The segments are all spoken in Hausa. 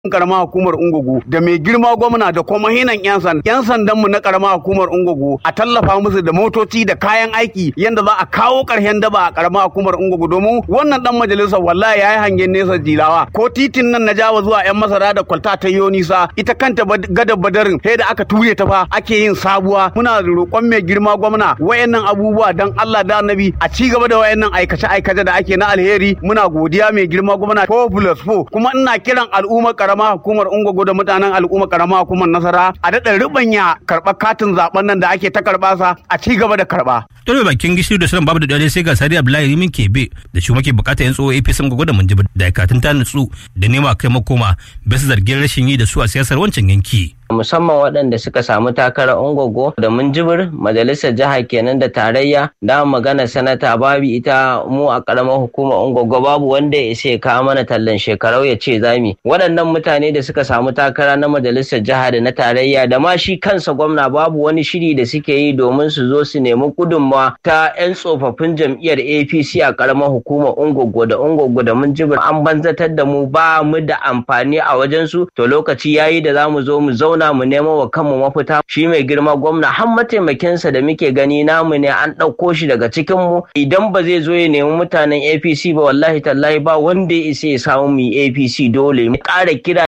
karamar hukumar Ungogo da mai girma gwamna da kuma hinan yan sandan mu na karamar hukumar Ungogo a tallafa musu da motoci da kayan aiki yanda za a kawo karshen daba a karamar hukumar Ungogo domin wannan dan majalisa wallahi yayi hangen nesa jilawa ko titin nan na Jawa zuwa yan masara da kwalta ta yo nisa ita kanta gadar Badarin sai da aka ture ta fa ake yin sabuwa. Muna roƙon mai girma gwamna wayannan abubuwa dan Allah da Annabi a ci gaba da wayannan aikace da ake na alheri. Muna godiya mai girma gwamna 4+4 kuma ina kiran al'ummar karamar hukumar Ungogo da mutanen al'ummar karamar hukumar Nasara a daɗa ribanya karɓar katin zaben nan da ake ta karɓa sa a ci gaba da karɓa. Dole bakin gishiri da shirin babu da dare sai ga Sadi Abdullahi Rimin Kebe da shi muke bukata yan tsoho APC Ungogo da Minjibir da aikatun ta nutsu da nema kai makoma bisa zargin rashin yi da su a siyasar wancan yanki. Musamman waɗanda suka samu takarar Ungogo da Minjibir majalisar jiha kenan da tarayya da magana sanata babu ita mu a ƙaramar hukumar Ungogo babu wanda ya isa ya kawo mana tallan shekarau ya ce zami. Waɗannan mutane da suka samu takara na majalisar jiha da na tarayya da ma shi kansa gwamna babu wani shiri da suke yi domin su zo su nemi gudunmawa ta 'yan tsofaffin jam'iyyar APC a ƙaramar hukumar Ungogo da Minjibir. An banzatar da mu ba mu da amfani a wajensu to lokaci yayi da za mu zo mu zauna mu nemo wa kanmu mafita. Shi mai girma gwamna har mataimakinsa da muke gani namu ne an ɗauko shi daga cikin mu idan ba zai zo ya nemi mutanen APC ba wallahi tallahi ba wanda ya isa ya samu mu APC dole mu ƙara kira.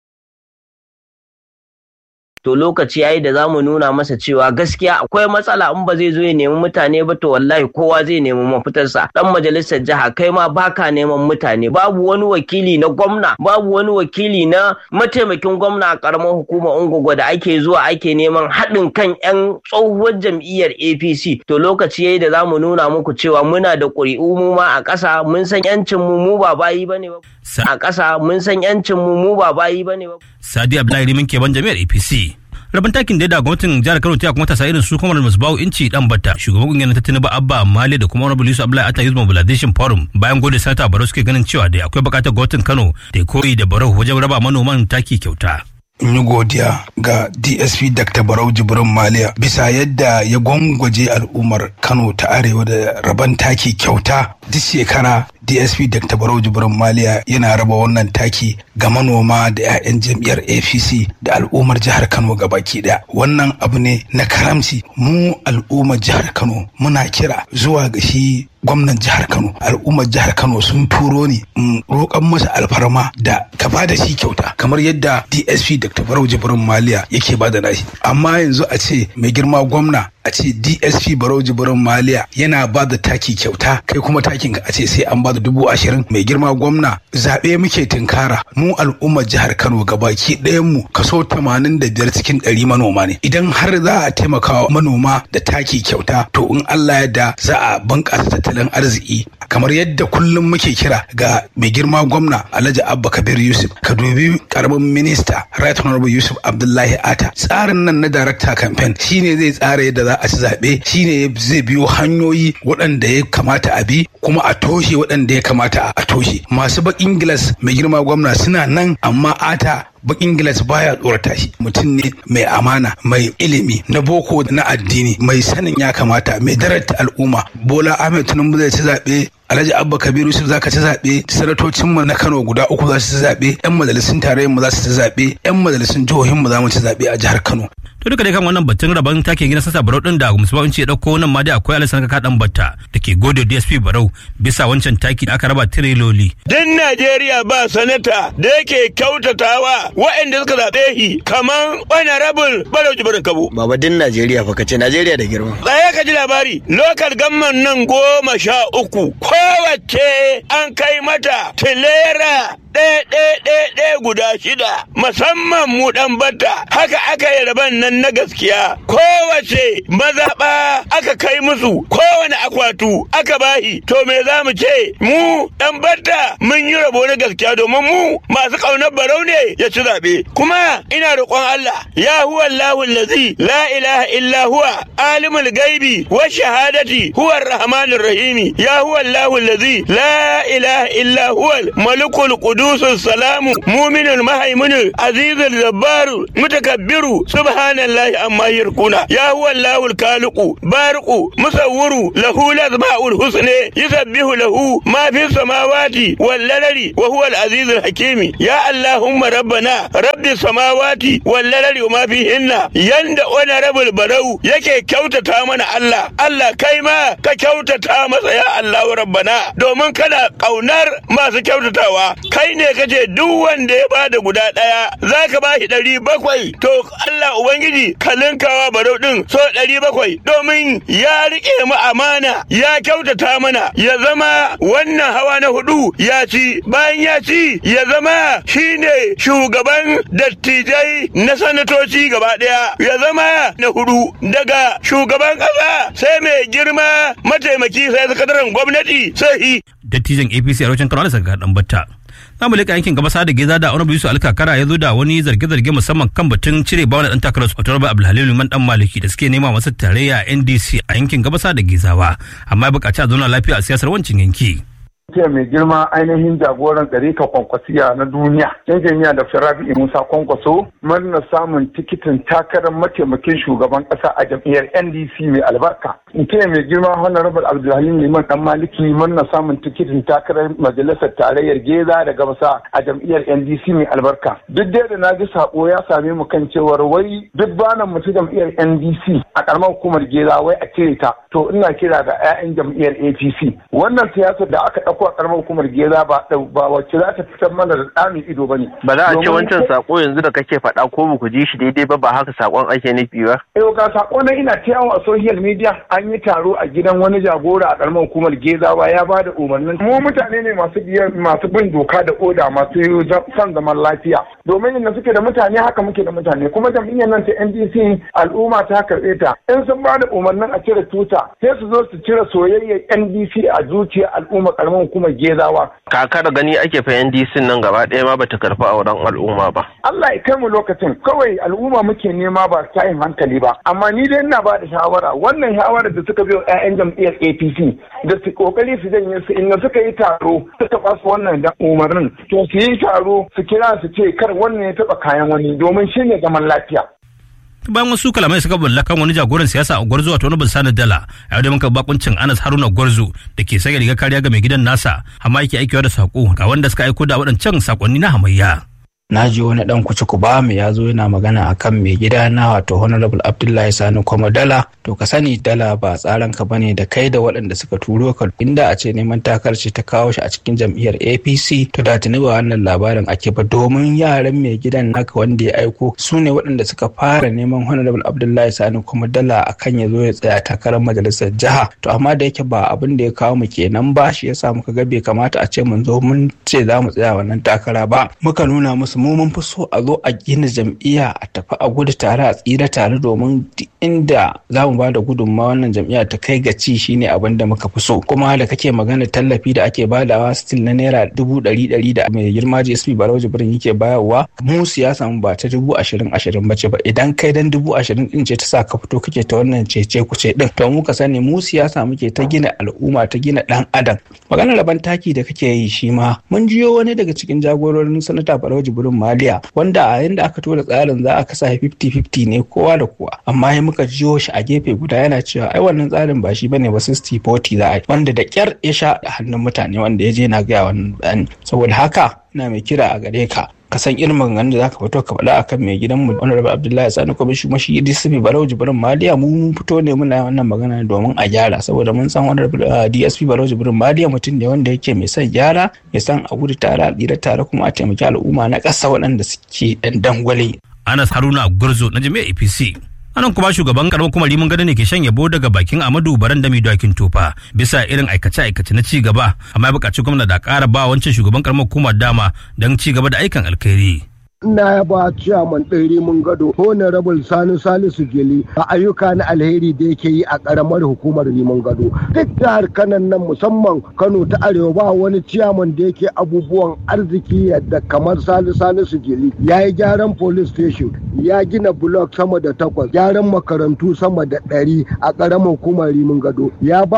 To lokaci yayi da zamu nuna masa cewa gaskiya akwai matsala in ba zai zo ya nemi mutane ba to wallahi kowa zai nemi mafitarsa. Dan majalisar jiha kai ma baka neman mutane, babu wani wakili na gwamna, babu wani wakili na mataimakin gwamna a karamar hukumar Ungogo da ake zuwa ake neman haɗin kan 'yan tsohuwar jam'iyyar APC. To lokaci yayi da zamu nuna muku cewa muna da ƙuri'u mu ma a ƙasa mun san 'yancin mu ba bayi bane ba. A ƙasa mun san 'yancin mu ba bayi bane ba. Sadi Abdullahi Rimin Keban jami'ar APC. Rabin takin da ya da gwamnatin jihar Kano ta kuma matasa irin su kuma Musbahu Inci dan Batta shugaban kungiyar ta Tinubu Abba Male da kuma Honorable Yusuf Abdullahi Atta Youth Mobilization Forum bayan gode sanata Barau suke ganin cewa da akwai bukatar gwamnatin Kano da koyi da Barau wajen raba manoman taki kyauta. In yi godiya ga DSP Dr. Barau Jibrin Maliya bisa yadda ya gwangwaje al'ummar Kano ta Arewa da raban taki kyauta. Duk shekara DSP Dr. Barau Jibrin Maliya yana raba wannan taki ga manoma da 'ya'yan jam'iyyar APC da al'ummar jihar Kano gabaki daya. Wannan abu ne na karamci. Mu al'ummar jihar Kano muna kira zuwa ga shi gwamnan jihar Kano. Al'ummar jihar Kano sun turo ni in roƙan masa alfarma da ka bada shi kyauta kamar yadda DSP Dr. Barau Jibrin Maliya yake bada nashi. Amma yanzu a ce mai girma gwamna a ce DSP Barau Jibrin Maliya yana bada taki kyauta kai kuma takin ka a ce sai an bada 20,000. Mai girma gwamna zaɓe muke tinkara mu al'ummar jihar Kano gabaki ɗayan mu kaso 85 cikin 100 manoma ne. Idan har za a taimaka manoma da taki kyauta to in Allah ya da za a bunƙasa tattalin arziki kamar yadda kullum muke kira ga mai girma gwamna Alhaji Abba Kabir Yusuf ka dubi karamin minista Right Honorable Yusuf Abdullahi Atta. Tsarin nan na director campaign shine zai tsara yadda za a ci zaɓe, shine zai biyo hanyoyi waɗanda ya kamata a bi kuma a toshe waɗanda ya kamata a toshe. Masu baƙin gilas mai girma gwamna suna nan amma Atta bakin gilas baya tsorata shi. Mutum ne mai amana, mai ilimi na boko da na addini, mai sanin ya kamata, mai darata al'umma. Bola Ahmed Tinubu zai ci zaɓe, Alhaji Abba Kabiru Yusuf zaka ci zaɓe, sanatocin mu na Kano guda 3 za su ci zaɓe, 'yan majalisun tarayyar mu za su ci zaɓe, 'yan majalisun jihohin mu za mu ci zaɓe a jihar Kano. To duka dai kan wannan batun rabon take gina sassa Barau din da Musbahu Inci ya dauko nan ma dai akwai Alhassan Kaka dan Batta da ke gode DSP Barau bisa wancan taki da aka raba tireloli. Din Najeriya ba sanata da yake kyautatawa waɗanda suka zaɓe shi kamar Honorable Barau Jibrin Kabo. Baba din Najeriya fa kace Najeriya da girma. Tsaya ka ji labari lokal gamman nan 13 kowace an kai mata tilera ɗaya guda 6 musamman mu dan Batta haka aka yi raban nan na gaskiya kowace mazaɓa aka kai musu kowane akwatu aka bahi to me za mu ce mu dan Batta mun yi rabo na gaskiya domin mu masu ƙaunar Barau ne ya ci zaɓe kuma ina roƙon Allah ya huwa Allahu allazi la ilaha illa huwa alimul gaibi wa shahadati huwa arrahmanir rahim ya huwa Allahu allazi la ilaha illa huwa malikul qudus qudusus salamu mu'minul mahaiminul azizul jabbaru mutakabbiru subhanallahi amma yarkuna ya huwa allahul khaliqu bariqu musawwiru lahu al-asmaul husna yusabbihu lahu ma fis samawati wal ardi wa huwa al-azizul hakimi ya allahumma rabbana rabbis samawati wal ardi wa ma fihinna yanda honorable barau yake kyautata mana Allah kai ma ka kyautata masa ya Allah rabbana domin kana kaunar masu kyautatawa kai ne kace duk wanda ya bada guda daya zaka bashi 700 to Allah ubangiji ka linkawa barau din so 700 domin ya rike mu amana ya kyautata mana ya zama wannan hawa na 4 ya ci bayan ya ci ya zama shine shugaban dattijai na sanatoci gaba daya ya zama na 4 daga shugaban kasa sai mai girma mataimaki sai sakataren gwamnati sai dattijan APC a rocin Kano da saka dan batta. Zamu leka yankin gabasa da Geza da Honorable Yusuf Alkakara ya zo da wani zarge-zarge musamman kan batun cire bawan dan takarar Honorable Abdulhalim Liman dan Maliki da suke nema masa tarayya NDC a yankin gabasa da Gezawa amma ya buƙaci a zauna lafiya a siyasar wancin yanki. Jiya mai girma ainihin jagoran ɗarika kwankwasiya na duniya, injiniya da Rabi'u Musa Kwankwaso, murna samun tikitin takarar mataimakin shugaban ƙasa a jam'iyyar NDC mai albarka. Jiya mai girma Honorable Abdulhalim Liman Dan Maliki murna samun tikitin takarar majalisar tarayyar Geza da Gabasa a jam'iyyar NDC mai albarka. Duk da na ji sako ya same mu kan cewar wai duk banan mutu jam'iyyar NDC a ƙaramar hukumar Geza wai a cire ta. To ina kira ga 'ya'yan jam'iyyar APC. Wannan siyasar da aka ɗauko a karamar hukumar Geza ba wacce za ta fitar mana da ɗamin ido ba ne. Ba za a ce wancan sako yanzu da kake faɗa ko ba ku ji shi daidai ba haka sakon ake nufi ba. Ga sako na ina ta yawo a social media an yi taro a gidan wani jagora a karamar hukumar Geza ba ya ba da umarnin. Mu mutane ne masu bin doka da oda masu son zaman lafiya. Domin inda suke da mutane haka muke da mutane kuma jam'iyyar nan ta NDC al'umma ta karɓe ta. In sun ba da umarnin a cire tuta sai su zo su cire soyayyar NDC a zuciyar al'umma karamar hukumar Gezawa. Kakar gani ake fa NDC nan gaba ɗaya ma bata karɓi auren al'umma ba. Allah ya kai mu lokacin kawai al'umma muke nema ba tayin hankali ba. Amma ni dai ina ba da shawara wannan shawara da suka biyo 'ya'yan jam'iyyar APC da su kokari su janye su inda suka yi taro suka basu wannan da umarnin to su yi taro su kira su ce kar wannan ya taɓa kayan wani domin shine zaman lafiya. Bayan wasu kalamai suka bulla kan wani jagoran siyasa a Gwarzo wato Honorable Sani Dala a yau da muka bakuncin Anas Haruna Gwarzo da ke sanya riga kariya ga mai gidan nasa amma yake aikewa da sako ga wanda suka aiko da waɗancan sakonni na hamayya. Na ji wani dan kuci Kubame ya zo yana magana akan mai gida na wato Honorable Abdullahi Sani Dala. To ka sani Dala ba tsaran ka bane da kai da waɗanda suka turo ka inda a ce neman takarci ta kawo shi a cikin jam'iyyar APC to da tuni ba wannan labarin ake ba domin yaran mai gidan naka wanda ya aiko su ne waɗanda suka fara neman Honorable Abdullahi Sani Dala akan ya zo ya tsaya takarar majalisar jiha to amma da yake ba abin da ya kawo mu kenan ba shi yasa muka ga bai kamata a ce mun zo mun ce za mu tsaya wannan takara ba muka nuna musu mu mun fi so a zo a gina jam'iyya a tafi a gudu tare a tsira tare domin inda za mu ba da gudunmawa wannan jam'iyya ta kai ga ci shine abin da muka fi so kuma da kake magana tallafi da ake badawa still na naira 100,000 da mai girma GSP Barau Jibrin yake bayarwa mu siyasa mu ba ta 20,000 bace ba idan kai dan 20,000 din ce ta sa ka fito kake ta wannan cece kuce din to mu ka sani mu siyasa muke ta gina al'umma ta gina dan adam maganar raban taki da kake yi shi ma mun jiyo wani daga cikin jagororin sanata Barau Jibrin Maliya wanda a yanda aka tura tsarin za a kasa 50-50 ne kowa da kowa amma ya muka jiyo shi a gefe guda yana cewa ai wannan tsarin ba shi bane ba 60-40 za a yi wanda da kyar ya sha a hannun mutane wanda ya je na gaya wannan bayani saboda haka ina mai kira a gare ka ka san irin maganganun da zaka fito ka faɗa akan mai gidanmu Honorable Abdullahi Sani kuma shi DSP Barau Jibrin Maliya mun fito ne muna wannan magana domin a gyara saboda mun san Honorable DSP Barau Jibrin Maliya mutum ne wanda yake mai son gyara ya san a gudu tare a tsira tare kuma a taimaki al'umma na ƙasa waɗanda suke ɗan dangwale. Anas Haruna Gurzo na jami'ar APC. Anan kuma shugaban karamar kuma Rimin Gado ne ke shan yabo daga bakin Amadu Barandami Dakin Tofa bisa irin aikace-aikace na ci gaba amma ya buƙaci gwamnati da ƙara ba wancan shugaban karamar hukumar dama don ci gaba da aikan alkhairi. ina ba ciyaman ɗin Rimin Gado Honorable Sani Salisu Geli a ayyuka na alheri da yake yi a ƙaramar hukumar Rimin Gado. Duk da harkanan nan musamman Kano ta Arewa ba wani ciyaman da yake abubuwan arziki yadda kamar Sani Salisu Geli. Ya yi gyaran police station, ya gina block sama da 8, gyaran makarantu sama da 100 a ƙaramar hukumar Rimin Gado. Ya ba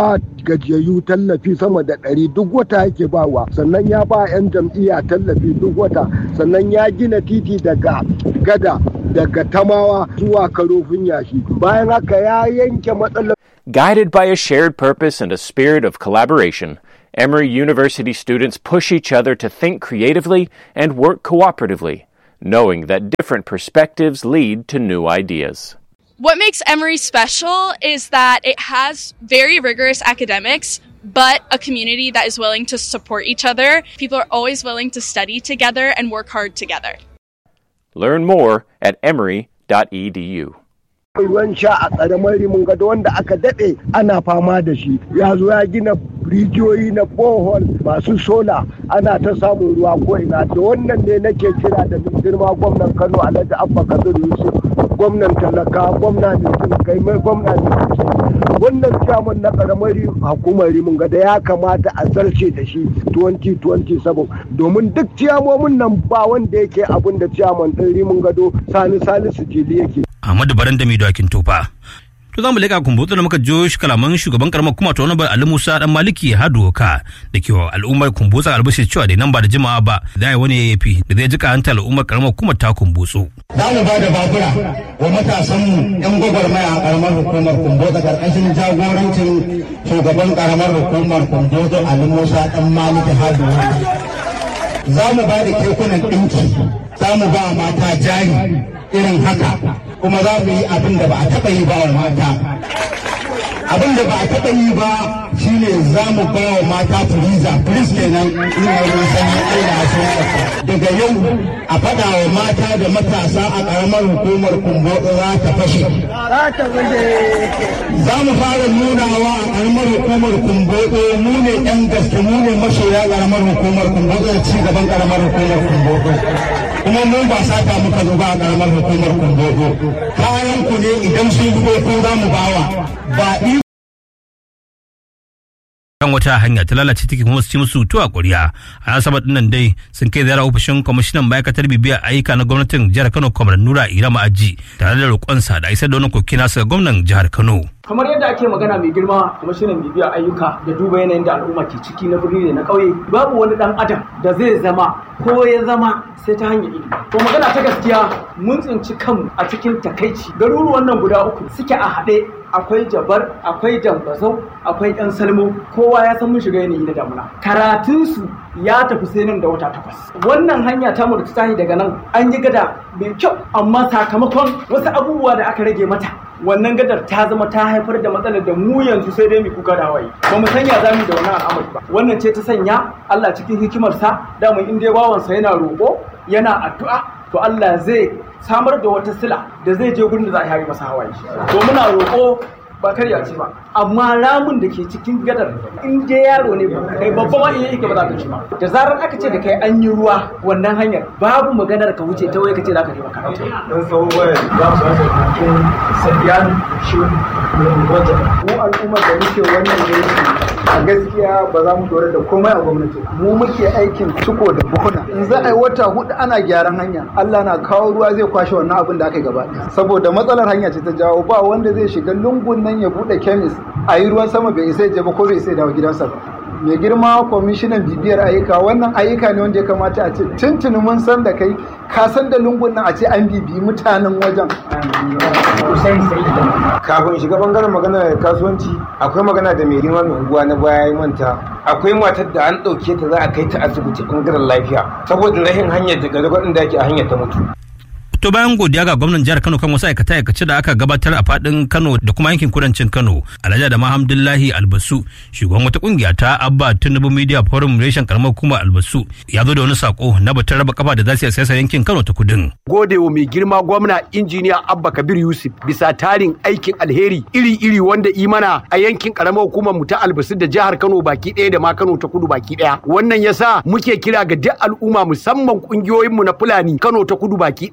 gajiyayyu tallafi sama da 100 duk wata yake bawa, sannan ya ba 'yan jam'iyya tallafi duk wata, sannan ya gina titi daga gada daga Tamawa zuwa Karofin Yashi. Bayan haka ya yanke matsalar. Guided by a shared purpose and a spirit of collaboration, Emory University students push each other to think creatively and work cooperatively, knowing that different perspectives lead to new ideas. What makes Emory special is that it has very rigorous academics, but a community that is willing to support each other. People are always willing to study together and work hard together. Learn more at emory.edu. Ruwan sha a ƙaramar Rimin Gado wanda aka daɗe ana fama da shi, ya zo ya gina rijiyoyi na bohol masu sola, ana ta samun ruwa ko ina. Da wannan ne nake kira da mai girma gwamnan Kano Alhaji Abba Kabir Yusuf, gwamnan talaka, gwamna mai jin kai, mai gwamna mai wannan chairman na ƙaramar hukumar Rimin Gado ya kamata a zarce da shi 2027 domin duk ciyamomin nan ba wanda yake abin da chairman ɗin Rimin Gado Sani Salisu Jili yake. Ahmadu Baranda mai dakin tofa. To za mu leƙa kumbutsu da muka jiyo kalaman shugaban karamar kuma ta wani Ali Musa dan Maliki ya doka da ke al'ummar kumbutsu albashi cewa da nan ba da jima'a ba za yi wani yayyafi da zai jika hanta al'ummar karamar kuma ta kumbutsu. Za mu ba da babura wa matasanmu 'yan gwagwarmaya a karamar hukumar kumbutsu ƙarƙashin jagorancin shugaban karamar hukumar kumbutsu Ali Musa dan Maliki doka. Za mu ba da kekunan ɗinki, za mu ba mata jari irin haka, kuma za mu yi abin da ba a taɓa yi ba wa mata. Abin da ba a taɓa yi ba shine za mu ba wa mata firis kenan ina ruwan sanyi Allah ya daga yau a faɗa wa mata da matasa a ƙaramar hukumar Kumbotso za ta fashe. Za mu fara nunawa a ƙaramar hukumar Kumbotso mu ne 'yan gaske, mu ne masoya ƙaramar hukumar Kumbotso da ci gaban ƙaramar hukumar Kumbotso. Kuma mun ba sata muka zo ba a ƙaramar hukumar Kumbotso. Kayan ku ne idan sun zo ko za mu bawa ba kan wata hanya ta lalace take kuma su ci musu tuwa ƙuri'a. A asabar dinnan dai sun kai ziyara ofishin kwamishinan ma'aikatar bibiyar ayyuka na gwamnatin jihar Kano Kwamar Nura Irama Aji tare da roƙonsa da isar da wani koki nasa ga gwamnan jihar Kano. Kamar yadda ake magana mai girma kwamishinan bibiyar ayyuka da duba yanayin da al'umma ke ciki na birni da na ƙauye, babu wani ɗan adam da zai zama ko ya zama sai ta hanyar ilimi. To magana ta gaskiya mun tsinci kanmu a cikin takaici. Garuruwan nan guda uku suke a haɗe, akwai Jabar, akwai Dambazau, akwai ɗan Salmo, kowa ya san mun shiga yanayi na damuna. Karatunsu ya tafi sai nan da wata 8. Wannan hanya ta mu da ta tashi daga nan an yi gada mai kyau, amma sakamakon wasu abubuwa da aka rage mata, wannan gadar ta zama ta haifar da matsalar da mu yanzu sai dai mu kuka da hawaye. Ba mu sanya zamu da wannan al'amari ba. Wannan ce ta sanya Allah cikin hikimarsa, da mu in dai bawansa yana roƙo, yana addu'a, to Allah zai samar da wata sila da zai je gurin da za a hari masa hawaye. To muna roƙo ba karya ce ba, amma ramin da ke cikin gadar in dai yaro ne kai babba ma iya yake ba za ka ci ba. Da zarar aka ce da kai an yi ruwa wannan hanyar babu maganar ka wuce ta waye ka ce za ka je makaranta. Dan tsawon wayar za mu sake cikin Safiyan shi mu al'ummar da muke wannan yanki a gaskiya ba za mu dore da komai a gwamnati. Mu muke aikin ciko da buhuna. In za a yi wata 4 ana gyaran hanya, Allah na kawo ruwa zai kwashe wannan abin da aka yi gaba ɗaya. Saboda matsalar hanya ce ta jawo ba wanda zai shiga lungun nan ya bude kemis a yi ruwan sama bai isa je ba ko bai isa dawo gidansa ba. Mai girma kwamishinan bibiyar ayyuka, wannan ayyuka ne wanda ya kamata a ce tuntuni mun san da kai ka san da lungun nan a ce an bibiyi mutanen wajen. Kafin shiga bangaren magana kasuwanci akwai magana da mai girma mai unguwa na baya ya manta. Akwai matar da an ɗauke ta za a kai ta asibiti bangaren lafiya saboda rahin hanyar da gargaɗin da ake a hanyar ta mutu. To bayan godiya ga gwamnan jihar Kano kan wasu aikace da aka gabatar a fadin Kano da kuma yankin kudancin Kano, Alhaji da Hamdullahi Albasu, shugaban wata kungiya ta Abba Tinubu Media Forum reshen karamar kuma Albasu, ya zo da wani sako na batun raba kafa da za su yi siyasa yankin Kano ta kudin. Gode wa mai girma gwamna injiniya Abba Kabir Yusuf bisa tarin aikin alheri iri-iri wanda imana a yankin karamar hukumar mu ta Albasu da jihar Kano baki ɗaya da ma Kano ta kudu baki ɗaya. Wannan yasa muke kira ga duk al'umma musamman kungiyoyin mu na Fulani Kano ta kudu baki ɗaya da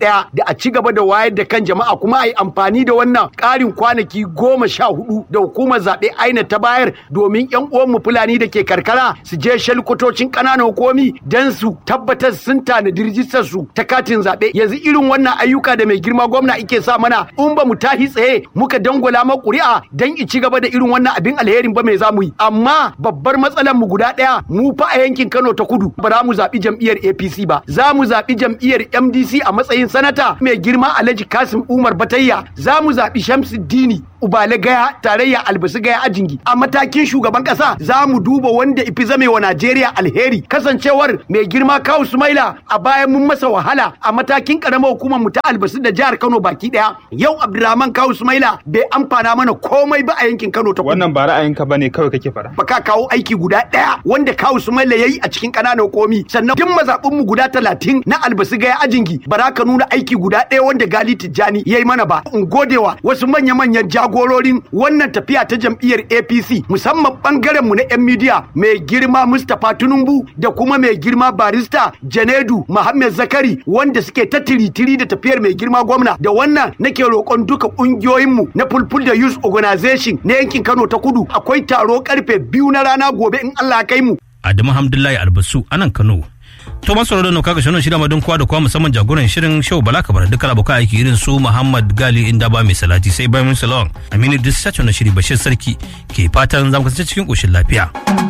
da a ci gaba da wayar da kan jama'a kuma a yi amfani da wannan ƙarin kwanaki 14 da hukumar zaɓe INEC ta bayar domin 'yan uwanmu Fulani da ke karkara su je shalkwatocin ƙananan hukumi don su tabbatar sun tanadi rijistar su ta katin zaɓe. Yanzu irin wannan ayyuka da mai girma gwamna ike sa mana in ba mu tahi tsaye muka dangwala ma ƙuri'a don i ci gaba da irin wannan abin alherin ba mai za mu yi. Amma babbar matsalar mu guda ɗaya, mu fa a yankin Kano ta Kudu ba za mu zaɓi jam'iyyar APC ba, za mu zaɓi jam'iyyar MDC a matsayin sanata mai girma Alhaji Kasim Umar Batayya, za mu zaɓi Shamsuddini Ubale Gaya tarayya Albasu Gaya Ajingi. A matakin shugaban ƙasa za mu duba wanda ifi zame wa Najeriya alheri, kasancewar mai girma Kawu Sumaila a bayan mun masa wahala a matakin ƙaramar hukumar mu ta Albasu da jihar Kano baki ɗaya. Yau Abdulrahman Kawu Sumaila bai amfana mana komai ba a yankin Kano ta Kudu. Wannan ba ra'ayinka bane kawai kake faɗa. Ba ka kawo aiki guda ɗaya wanda Kawu Sumaila yayi a cikin ƙananan komi, sannan duk mazaɓin mu guda 30 na Albasu Gaya Ajingi ba za ka nuna aiki guda ɗaya wanda Gali Tijjani yayi mana ba. In godewa wasu manya-manyan jagororin wannan tafiya ta jam'iyyar APC, musamman bangaren mu na 'yan midiya, mai girma Mustapha Tinubu da kuma mai girma barista Janedu Muhammad Zakari, wanda suke ta tiritiri da tafiyar mai girma gwamna. Da wannan nake roƙon duka ƙungiyoyinmu na Fulful da Youth Organization na yankin Kano ta Kudu, akwai taro karfe 2 na rana gobe in Allah ya kai mu. Adamu Hamdullahi Albasu anan Kano. To masu sauraro da kaga shirin shirya madun kowa da kowa musamman jagoran shirin Shehu Bala Kabar, dukkan abokan aiki irin su Muhammad Gali Indaba mai salati, sai Ibrahim Salon, Aminu Dissacho na shiri Bashir Sarki ke fatan zamu kasance cikin koshin lafiya.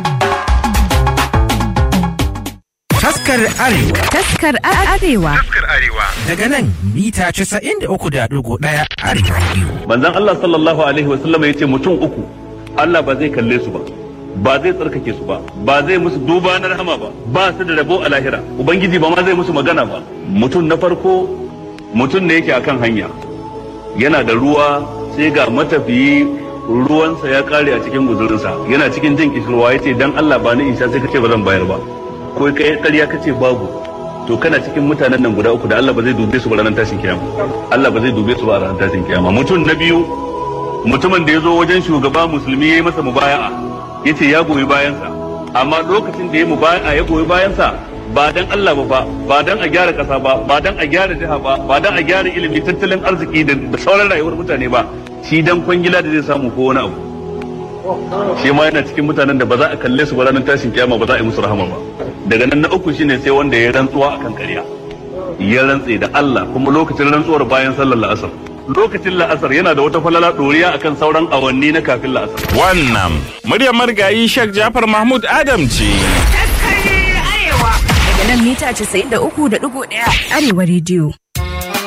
Taskar Arewa. Taskar Arewa. Taskar Arewa. Daga nan mita 93.1 Arewa Radio. Manzon Allah sallallahu alaihi wa sallam yace mutum uku Allah ba zai kalle su ba zai tsarkake su ba zai musu duba na rahama ba su da rabo a lahira, ubangiji ba ma zai musu magana ba. Mutum na farko mutum ne yake akan hanya yana da ruwa, sai ga matafiyi ruwansa ya kare a cikin guzurinsa, yana cikin jin kishirwa yace dan Allah ba ni insha, sai kace ba zan bayar ba, ko kai ƙarya kace babu, to kana cikin mutanen nan guda uku da Allah ba zai dube su ba ranar tashin kiyama. Allah ba zai dube su ba ranar tashin kiyama. Mutum na biyu mutumin da ya zo wajen shugaba musulmi ya yi masa mubaya'a, yace ya goyi bayansa, amma lokacin da ya mubaya'a ya goyi bayansa ba dan Allah ba dan a gyara kasa ba dan a gyara jiha ba dan a gyara ilimi, tattalin arziki da sauran rayuwar mutane ba, shi dan kwangila da zai samu ko wani abu. Shi ma yana cikin mutanen da ba za a kalle su ba ranar tashin kiyama, ba za a yi musu rahama ba. Daga nan na uku shine sai wanda ya rantsuwa akan ƙarya, ya rantse da Allah kuma lokacin rantsuwar bayan sallar la'asar. Lokacin la'asar yana da wata falala ɗoriya akan sauran awanni na kafin la'asar. Wannan muryar marigayi Sheikh Jafar Mahmud Adam ce. Daga nan mita 93.1 Arewa Radio.